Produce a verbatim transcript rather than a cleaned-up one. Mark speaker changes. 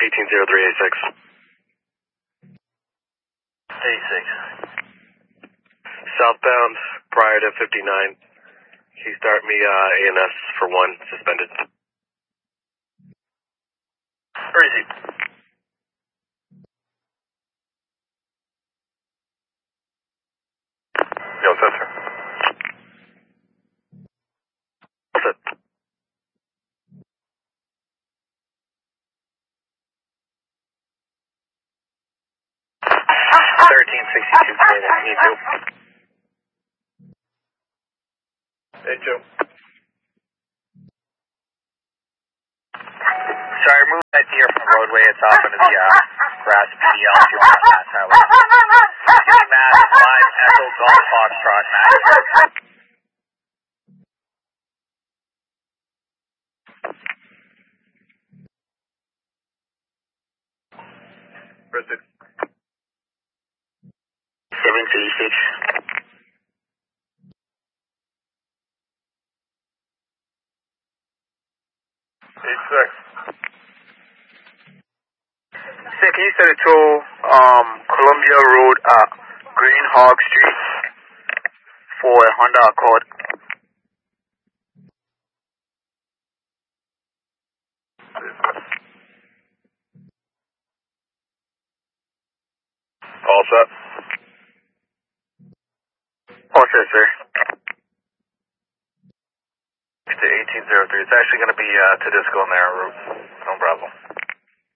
Speaker 1: eighteen zero three A six.
Speaker 2: A six.
Speaker 1: Southbound, prior to fifty-nine. Can you start me uh, A N S for one, suspended?
Speaker 2: Where is he?
Speaker 1: Yo, set, sir. Set.
Speaker 2: thirteen sixty-two, need to.
Speaker 1: Hey, Joe.
Speaker 2: Sorry, move that deer from the roadway. It's off into the uh, grass P D L if you want Mass Highway. City Mass five Echo Golf Foxtrot Mass.
Speaker 1: Bristol.
Speaker 2: seven thirty-six.
Speaker 1: eight six.
Speaker 2: Sir, can you set it to um, Columbia Road, uh, Green Hog Street for a Honda Accord?
Speaker 1: All set.
Speaker 2: All set, sir.
Speaker 1: To eighteen zero three. It's actually going to be uh, Tedisco Narrow Route. No problem.